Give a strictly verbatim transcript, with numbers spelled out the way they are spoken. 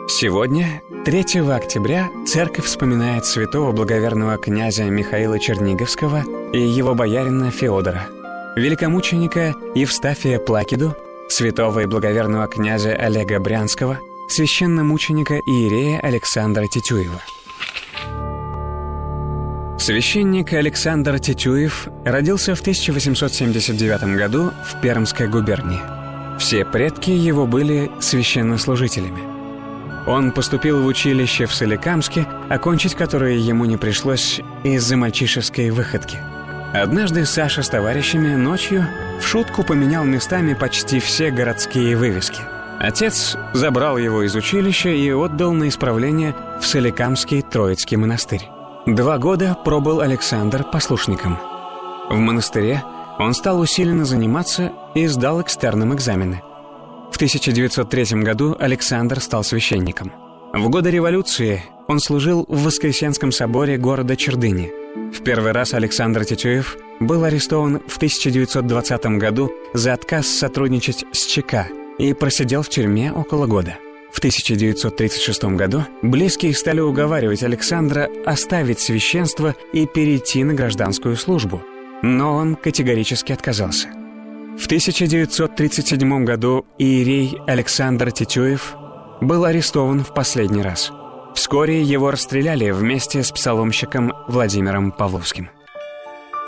Сегодня, третьего октября, церковь вспоминает святого благоверного князя Михаила Черниговского и его боярина Феодора, великомученика Евстафия Плакиду, святого и благоверного князя Олега Брянского, священномученика иерея Александра Тетюева. Священник Александр Тетюев родился в тысяча восемьсот семьдесят девятом году в Пермской губернии. Все предки его были священнослужителями. Он поступил в училище в Соликамске, окончить которое ему не пришлось из-за мальчишеской выходки. Однажды Саша с товарищами ночью в шутку поменял местами почти все городские вывески. Отец забрал его из училища и отдал на исправление в Соликамский Троицкий монастырь. Два года пробыл Александр послушником. В монастыре он стал усиленно заниматься и сдал экстерном экзамены. В тысяча девятьсот третьем году Александр стал священником. В годы революции он служил в Воскресенском соборе города Чердыни. В первый раз Александр Тетюев был арестован в тысяча девятьсот двадцатом году за отказ сотрудничать с ЧК и просидел в тюрьме около года. В тысяча девятьсот тридцать шестом году близкие стали уговаривать Александра оставить священство и перейти на гражданскую службу, но он категорически отказался. В тысяча девятьсот тридцать седьмом году иерей Александр Тетюев был арестован в последний раз. Вскоре его расстреляли вместе с псаломщиком Владимиром Павловским.